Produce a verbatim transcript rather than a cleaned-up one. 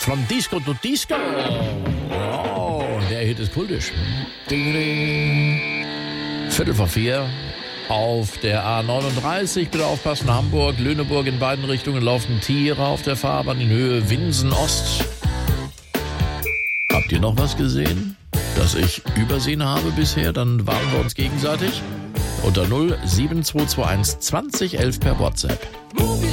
From Disco to Disco. Oh, der Hit ist kultisch. Viertel vor vier auf der A neununddreißig. Bitte aufpassen, Hamburg, Lüneburg in beiden Richtungen laufen Tiere auf der Fahrbahn in Höhe Winsen Ost. Habt ihr noch was gesehen, das ich übersehen habe bisher? Dann warnen wir uns gegenseitig. Unter null sieben zwei zwei eins zwanzig elf per WhatsApp.